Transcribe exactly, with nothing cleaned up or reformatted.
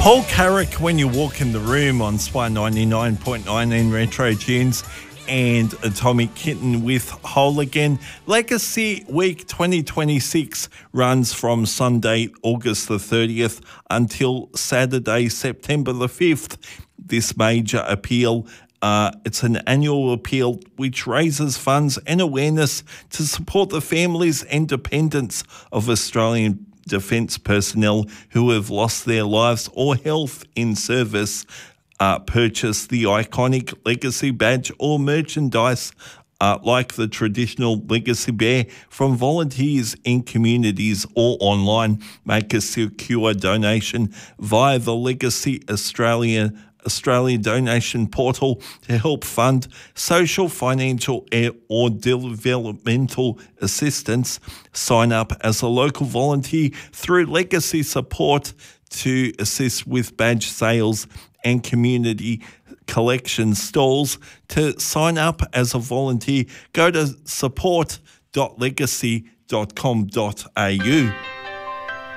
Paul Carrick, When You Walk in the Room on Spy ninety-nine point nine in Retro Tunes, and Tommy Kitten with Whole Again. Legacy Week twenty twenty-six runs from Sunday, August the thirtieth until Saturday, September the fifth. This major appeal, uh, it's an annual appeal which raises funds and awareness to support the families and dependents of Australian Defence personnel who have lost their lives or health in service. Uh, purchase the iconic Legacy badge or merchandise uh, like the traditional Legacy Bear from volunteers in communities or online. Make a secure donation via the Legacy Australia Australia donation portal to help fund social, financial or developmental assistance. Sign up as a local volunteer through Legacy Support to assist with badge sales and community collection stalls. To sign up as a volunteer, go to support dot legacy dot com dot a u.